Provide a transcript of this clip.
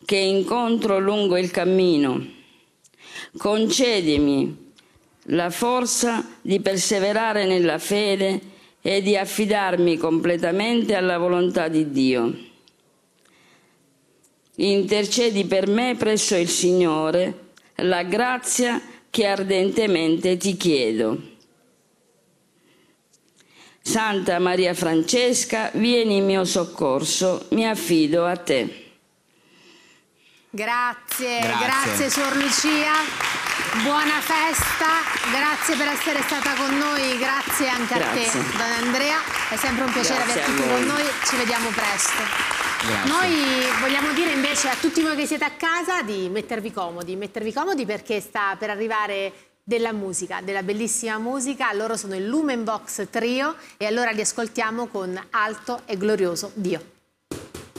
che incontro lungo il cammino. Concedimi la forza di perseverare nella fede e di affidarmi completamente alla volontà di Dio. Intercedi per me presso il Signore la grazia che ardentemente ti chiedo. Santa Maria Francesca, vieni in mio soccorso, mi affido a te. Grazie Suor Lucia, buona festa, grazie per essere stata con noi, grazie anche a te, Don Andrea, è sempre un piacere averti qui con noi, ci vediamo presto. Grazie. Noi vogliamo dire invece a tutti voi che siete a casa di mettervi comodi perché sta per arrivare della musica, della bellissima musica. Loro sono il Lumen Vox Trio e allora li ascoltiamo con Alto e Glorioso Dio.